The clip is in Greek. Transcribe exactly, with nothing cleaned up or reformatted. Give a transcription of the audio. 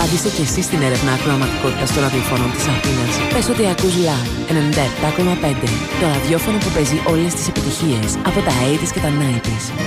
Άντισε και εσύ στην έρευνα ακροαματικότητας των ραδιοφώνων της Αθήνας. Πες ότι ακούς Live ενενήντα επτά κόμμα πέντε, το ραδιόφωνο που παίζει όλες τις επιτυχίες από τα ογδόντα και τα ενενήντα.